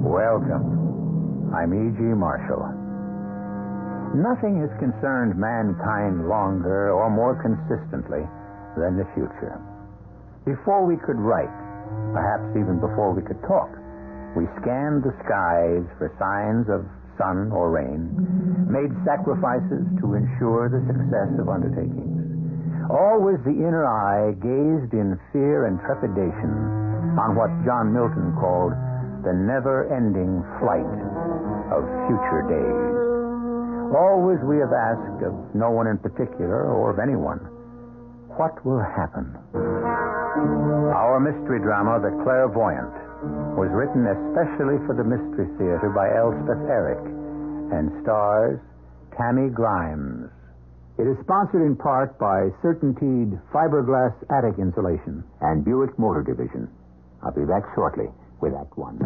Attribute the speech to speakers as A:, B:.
A: Welcome. I'm E.G. Marshall. Nothing has concerned mankind longer or more consistently than the future. Before we could write, perhaps even before we could talk, we scanned the skies for signs of sun or rain, made sacrifices to ensure the success of undertakings. Always the inner eye gazed in fear and trepidation on what John Milton called the never-ending flight of future days. Always we have asked of no one in particular or of anyone, what will happen? Our mystery drama, The Clairvoyant, was written especially for the Mystery Theater by Elspeth Eric and stars Tammy Grimes. It is sponsored in part by CertainTeed Fiberglass Attic Insulation and Buick Motor Division. I'll be back shortly with Act One.